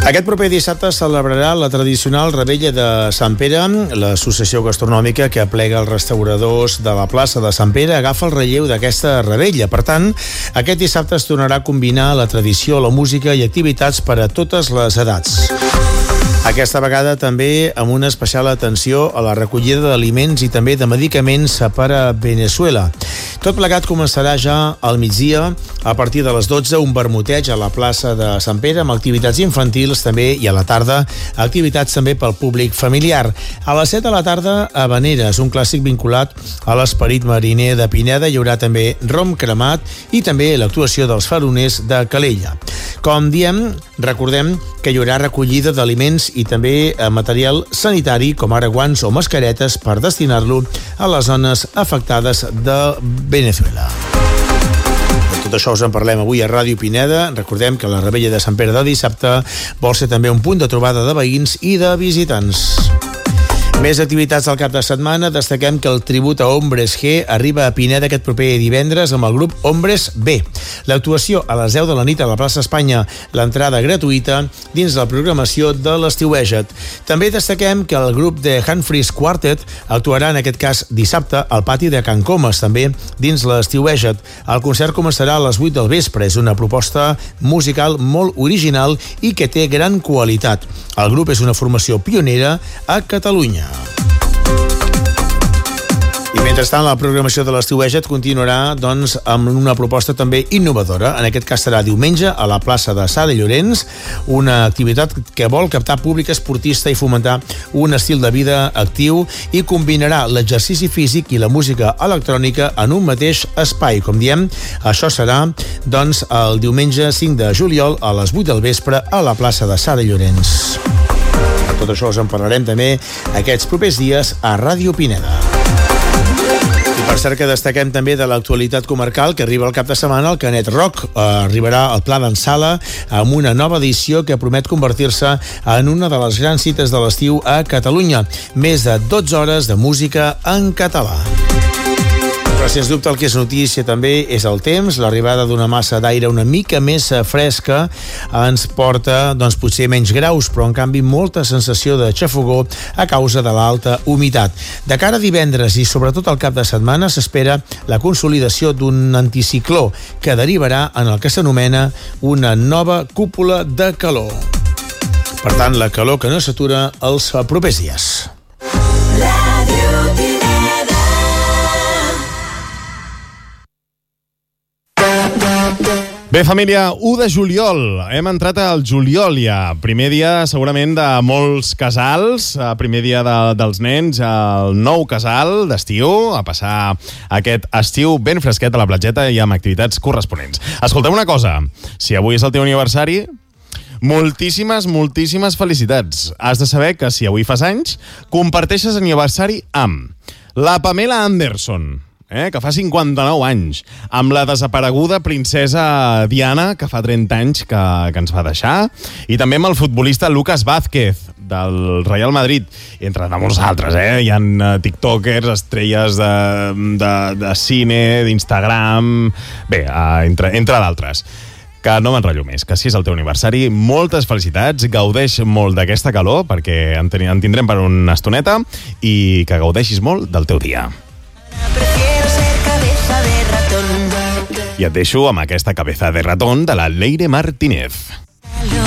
Aquest proper dissabte es celebrarà la tradicional Revetlla de Sant Pere. L'associació gastronòmica que aplega els restauradors de la plaça de Sant Pere agafa el relleu d'aquesta revetlla. Per tant, aquest dissabte es tornarà a combinar la tradició, la música i activitats per a totes les edats. Aquesta vegada també amb una especial atenció a la recollida d'aliments i també de medicaments per a Veneçuela. Tot plegat començarà ja al migdia, a partir de les 12, un vermuteig a la plaça de Sant Pere amb activitats infantils també, i a la tarda activitats també pel públic familiar. A les 7 de la tarda, Havaneres, un clàssic vinculat a l'esperit mariner de Pineda. Hi haurà també rom cremat i també l'actuació dels faroners de Calella. Com diem, recordem que hi haurà recollida d'aliments i també material sanitari, com ara guants o mascaretes, per destinar-lo a les zones afectades de Veneçuela. De tot això us en parlem avui a Ràdio Pineda. Recordem que la Revetlla de Sant Pere de dissabte vol ser també un punt de trobada de veïns i de visitants. Més activitats del cap de setmana. Destaquem que el tribut a Hombres G arriba a Pineda aquest proper divendres amb el grup Hombres B. L'actuació a les 10 de la nit a la plaça Espanya, l'entrada gratuïta dins la programació de l'Estiueja't. També destaquem que el grup de Humphreys Quartet actuarà en aquest cas dissabte al pati de Can Comas, també dins l'Estiueja't. El concert començarà a les 8 del vespre. És una proposta musical molt original i que té gran qualitat. El grup és una formació pionera a Catalunya. I mentrestant, la programació de l'Estiueja't continuarà doncs, amb una proposta també innovadora. En aquest cas serà diumenge a la plaça de Sara Llorenç, una activitat que vol captar públic esportista i fomentar un estil de vida actiu i combinarà l'exercici físic i la música electrònica en un mateix espai. Com diem, això serà doncs, el diumenge 5 de juliol a les 8 del vespre a la plaça de Sara Llorenç. Tot això us en parlarem també aquests propers dies a Ràdio Pineda. I per cert que destaquem també de l'actualitat comarcal que arriba el cap de setmana el Canet Rock. Arribarà el Pla d'en Sala amb una nova edició que promet convertir-se en una de les grans cites de l'estiu a Catalunya. Més de 12 hores de música en català. Però, sens dubte, el que és notícia també és el temps. L'arribada d'una massa d'aire una mica més fresca ens porta, doncs, potser menys graus, però, en canvi, molta sensació de xafogó a causa de l'alta humitat. De cara a divendres i, sobretot, al cap de setmana, s'espera la consolidació d'un anticicló que derivarà en el que s'anomena una nova cúpula de calor. Per tant, la calor que no s'atura els propers dies. Bé, família, 1 de juliol. Hem entrat al juliol ja. Primer dia, segurament, de molts casals. Primer dia dels nens, el nou casal d'estiu, a passar aquest estiu ben fresquet a la platgeta i amb activitats corresponents. Escolteu una cosa. Si avui és el teu aniversari, moltíssimes felicitats. Has de saber que si avui fas anys, comparteixes aniversari amb la Pamela Anderson, que fa 59 anys, amb la desapareguda princesa Diana, que fa 30 anys que ens va deixar, i també amb el futbolista Lucas Vázquez, del Real Madrid, entre de molts altres. Hi ha tiktokers, estrelles de cine, d'Instagram, bé, entre d'altres. Que no m'enrotllo més, que si és el teu aniversari, moltes felicitats, gaudeix molt d'aquesta calor, perquè en tindrem per una estoneta, i que gaudeixis molt del teu dia. I et deixo amb aquesta cabeza de ratón de la Leire Martínez.